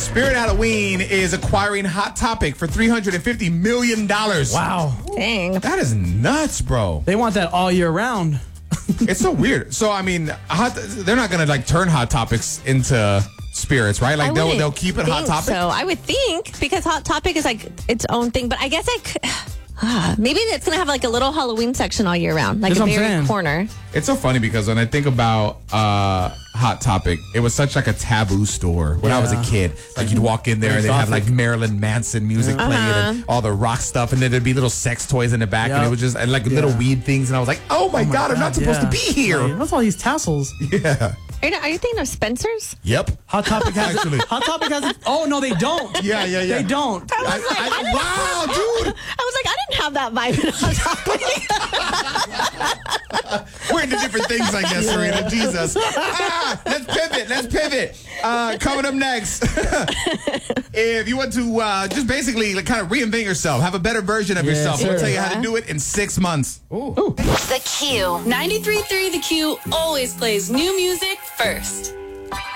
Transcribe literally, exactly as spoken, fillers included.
Spirit Halloween is acquiring Hot Topic for three hundred fifty million dollars. Wow. Dang. That is nuts, bro. They want that all year round. It's so weird. So, I mean, hot, they're not going to, like, turn Hot Topics into spirits, right? Like, I they'll wouldn't they'll keep it Hot think Topic? So I would think, because Hot Topic is like its own thing. But I guess I could... Ah, maybe it's going to have like a little Halloween section all year round. Like That's a what I'm very saying. corner. It's so funny because when I think about uh, Hot Topic, it was such like a taboo store when I was a Yeah. kid. Like you'd walk in there and they'd have like Marilyn Manson music playing and all the rock stuff, and then there'd be little sex toys in the back, and Yep. it was just and like little weed things, and I was like, oh my, god, I'm not supposed yeah. to be here. Like, what's all these tassels? Yeah. Are you, are you thinking of Spencer's? Yep. Hot Topic has Actually. Hot Topic has. Oh no, they don't. Yeah, yeah, yeah. They don't. I was like, I didn't- wow, dude. I was like, I didn't have that vibe in Hot Topic. We're into different things, I guess, Serena. Jesus. Ah, let's pivot. Let's pivot. Uh, coming up next, if you want to uh, just basically like, kind of reinvent yourself, have a better version of Yes, yourself, we'll sir. tell you how to do it in six months. Ooh. The Q. ninety-three point three The Q always plays new music first.